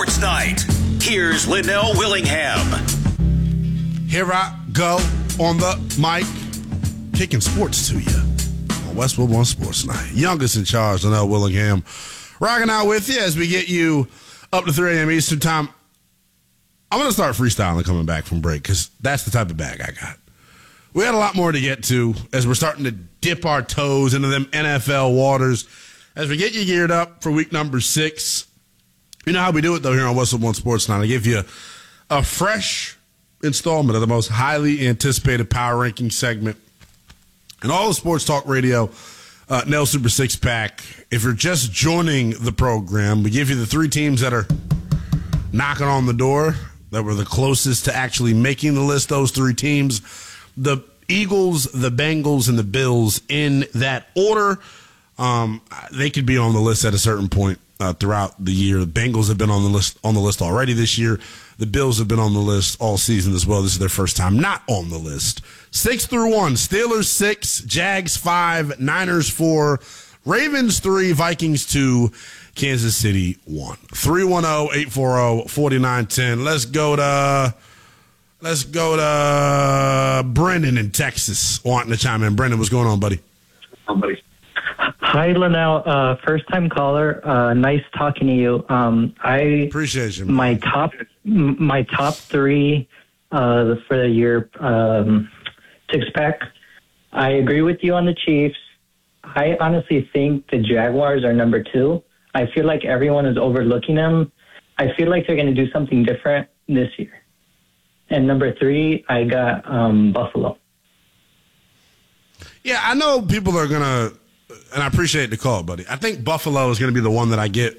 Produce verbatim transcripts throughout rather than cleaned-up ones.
Sports Night. Here's Linnell Willingham. Here I go on the mic, kicking sports to you on Westwood One Sports Night. Youngest in charge, Linnell Willingham, rocking out with you as we get you up to three a.m. Eastern time. I'm going to start freestyling coming back from break because that's the type of bag I got. We had a lot more to get to as we're starting to dip our toes into them N F L waters as we get you geared up for week number six. You know how we do it, though, here on Westwood One Sports Night. I give you a fresh installment of the most highly anticipated power ranking segment in all of sports talk radio, uh, Nell Super Six Pack. If you're just joining the program, we give you the three teams that are knocking on the door, that were the closest to actually making the list, those three teams. The Eagles, the Bengals, and the Bills in that order. Um, they could be on the list at a certain point uh, throughout the year. The Bengals have been on the list on the list already this year. The Bills have been on the list all season as well. This is their first time not on the list. Six through one, Steelers six, Jags five, Niners four, Ravens three, Vikings two, Kansas City one. three one zero, eight four zero, four nine one zero. Let's go to... Let's go to Brendan in Texas wanting to chime in. Brendan, what's going on, buddy? Hi, Linnell. Uh, first-time caller. Uh, nice talking to you. Um, I appreciate you. My top, my top three uh, for the year um, six-pack. I agree with you on the Chiefs. I honestly think the Jaguars are number two. I feel like everyone is overlooking them. I feel like they're going to do something different this year. And number three, I got um, Buffalo. Yeah, I know people are going to, and I appreciate the call, buddy. I think Buffalo is going to be the one that I get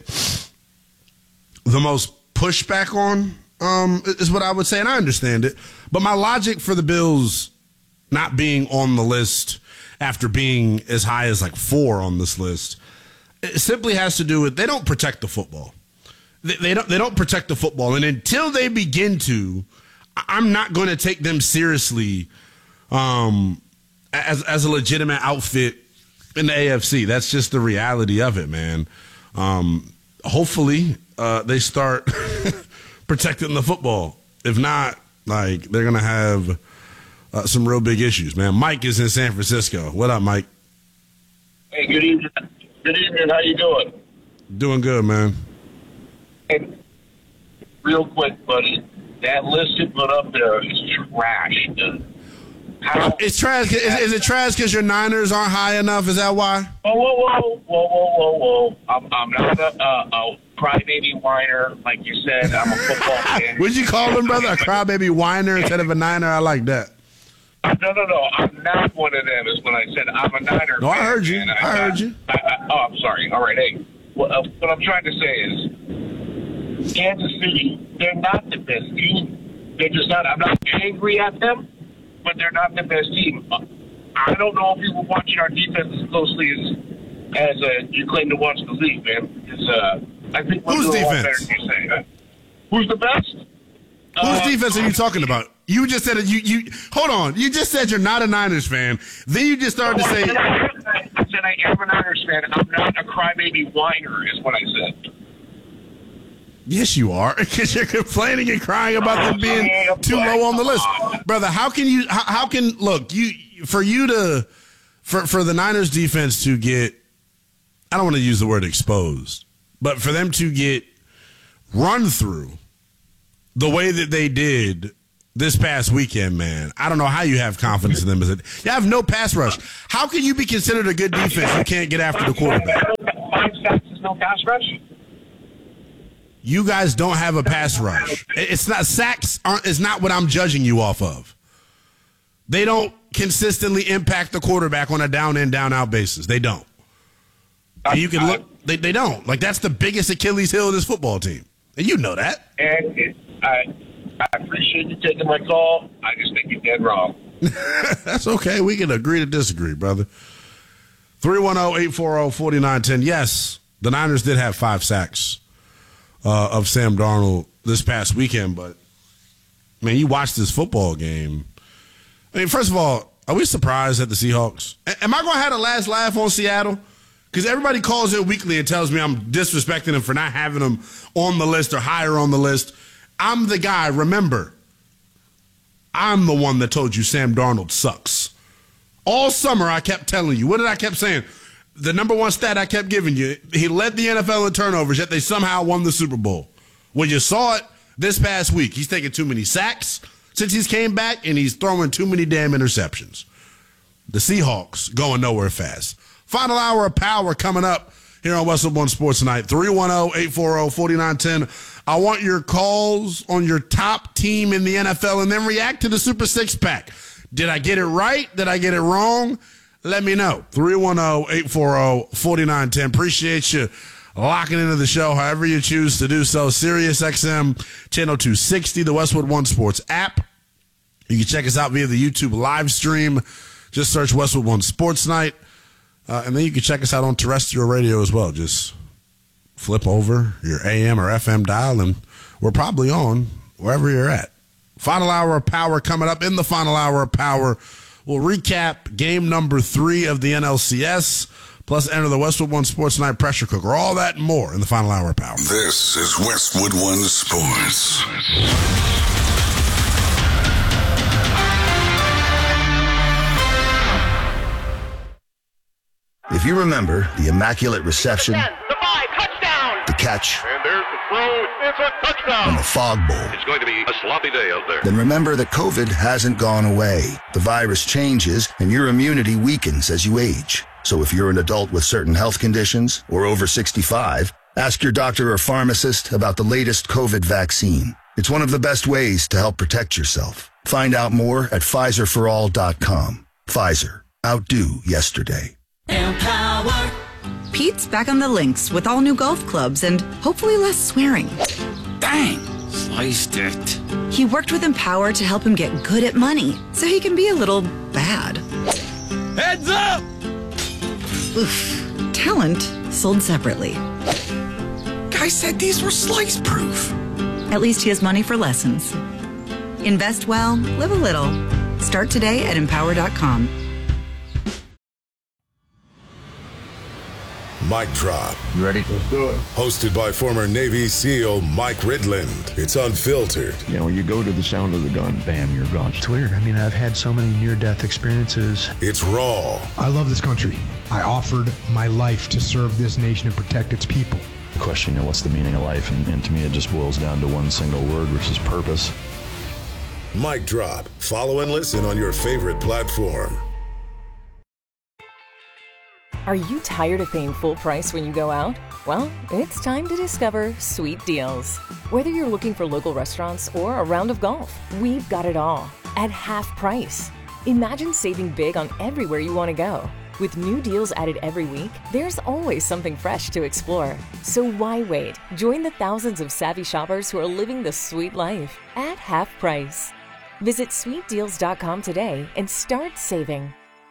the most pushback on, um, is what I would say, and I understand it. But my logic for the Bills not being on the list after being as high as like four on this list, it simply has to do with they don't protect the football. They, they don't. They don't protect the football, and until they begin to, I'm not going to take them seriously um, as as a legitimate outfit in the A F C. That's just the reality of it, man. Um, hopefully, uh, they start protecting the football. If not, like they're going to have uh, some real big issues, man. Mike is in San Francisco. What up, Mike? Hey, good evening. Good evening. How you doing? Doing good, man. Hey, real quick, buddy. That list you put up there is trash, dude. How? It's trash. Is, is it trash because your Niners aren't high enough? Is that why? Whoa, whoa, whoa, whoa, whoa, whoa, whoa! I'm, I'm not a, a, a crybaby whiner, like you said. I'm a football fan. Would you call him, brother, a crybaby whiner instead of a Niner? I like that. No, no, no. I'm not one of them. Is when I said I'm a Niner. No, fan, I heard you. I, I heard I, you. I, I, oh, I'm sorry. All right, hey. What, uh, what I'm trying to say is, Kansas City, they're not the best team. They're just not. I'm not angry at them, but they're not the best team. I don't know if you were watching our defense as closely as as uh, you claim to watch the league, man. It's, uh, I think we're Who's doing a lot defense? better than you say. Uh, who's the best? Whose Uh, defense are you talking about? You just said it. You you hold on. You just said you're not a Niners fan. Then you just started to say. I said I am a Niners fan. I'm not a crybaby whiner, is what I said. Yes, you are, because you're complaining and crying about them being too low on the list, brother. How can you? How, how can look you for you to for for the Niners defense to get? I don't want to use the word exposed, but for them to get run through the way that they did this past weekend, man, I don't know how you have confidence in them. Is it you have no pass rush? How can you be considered a good defense? You can't get after the quarterback. Five sacks is no pass rush. You guys don't have a pass rush. It's not sacks aren't is not what I'm judging you off of. They don't consistently impact the quarterback on a down in, down out basis. They don't. And you can look. They they don't. Like that's the biggest Achilles heel of this football team, and you know that. And it, I I appreciate you taking my call. I just think you're dead wrong. That's okay. We can agree to disagree, brother. three one zero, eight four zero, four nine one zero. Yes, the Niners did have five sacks uh, of Sam Darnold this past weekend, but, man, you watch this football game. I mean, first of all, are we surprised at the Seahawks? A- am I going to have the last laugh on Seattle? because everybody calls in weekly and tells me I'm disrespecting them for not having them on the list or higher on the list. I'm the guy. Remember, I'm the one that told you Sam Darnold sucks. All summer I kept telling you. What did I kept saying? The number one stat I kept giving you, he led the N F L in turnovers, yet they somehow won the Super Bowl. Well, you saw it this past week. He's taking too many sacks since he's came back, and he's throwing too many damn interceptions. The Seahawks going nowhere fast. Final hour of power coming up here on Westwood One Sports Tonight. three one zero, eight four zero, four nine one zero. I want your calls on your top team in the N F L and then react to the Super Six-Pack. Did I get it right? Did I get it wrong? Let me know. three one zero, eight four zero, four nine one zero. Appreciate you locking into the show however you choose to do so. Sirius X M, Channel two sixty, the Westwood One Sports app. You can check us out via the YouTube live stream. Just search Westwood One Sports Night. Uh, and then you can check us out on terrestrial radio as well. Just flip over your A M or F M dial, and we're probably on wherever you're at. Final hour of power coming up. In the final hour of power, we'll recap game number three of the N L C S, plus enter the Westwood One Sports Night pressure cooker. All that and more in the final hour of power. This is Westwood One Sports. If you remember the immaculate reception, The five, touchdown! the catch, And there's the throw. It's a touchdown. and the fog bowl, It's going to be a sloppy day out there. then remember that COVID hasn't gone away. The virus changes and your immunity weakens as you age. So if you're an adult with certain health conditions or over sixty-five, ask your doctor or pharmacist about the latest COVID vaccine. It's one of the best ways to help protect yourself. Find out more at Pfizer for all dot com. Pfizer. Outdo yesterday. Empower. Pete's back on the links with all new golf clubs and hopefully less swearing. Dang, sliced it. He worked with Empower to help him get good at money so he can be a little bad. Heads up! Oof. Talent sold separately. Guy said these were slice proof. At least he has money for lessons. Invest well, live a little. Start today at empower dot com. Mic Drop. You ready? Let's do it. Hosted by former Navy SEAL Mike Ridland. It's unfiltered. You know, you go to the sound of the gun, bam, you're gone. It's weird. I mean, I've had so many near-death experiences. It's raw. I love this country. I offered my life to serve this nation and protect its people. The question, you know, what's the meaning of life? And, and to me, it just boils down to one single word, which is purpose. Mic Drop. Follow and listen on your favorite platform. Are you tired of paying full price when you go out? Well, it's time to discover Sweet Deals. Whether you're looking for local restaurants or a round of golf, we've got it all at half price. Imagine saving big on everywhere you want to go. With new deals added every week, there's always something fresh to explore. So why wait? Join the thousands of savvy shoppers who are living the sweet life at half price. Visit sweet deals dot com today and start saving.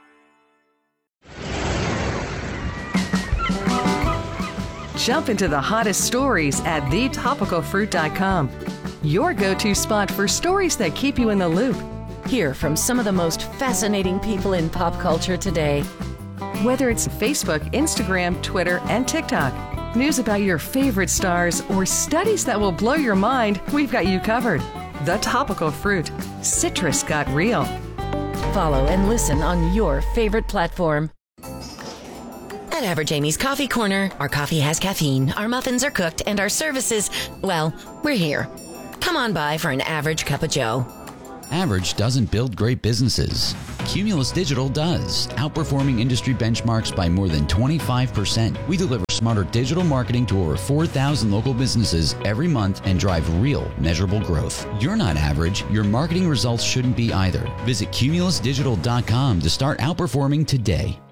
Jump into the hottest stories at the topical fruit dot com. Your go-to spot for stories that keep you in the loop. Hear from some of the most fascinating people in pop culture today. Whether it's Facebook, Instagram, Twitter, and TikTok, news about your favorite stars, or studies that will blow your mind, we've got you covered. The Topical Fruit. Citrus got real. Follow and listen on your favorite platform. At Average Amy's Coffee Corner, our coffee has caffeine, our muffins are cooked, and our services, well, we're here. Come on by for an average cup of joe. Average doesn't build great businesses. Cumulus Digital does, outperforming industry benchmarks by more than twenty-five percent. We deliver smarter digital marketing to over four thousand local businesses every month and drive real, measurable growth. You're not average. Your marketing results shouldn't be either. Visit cumulus digital dot com to start outperforming today.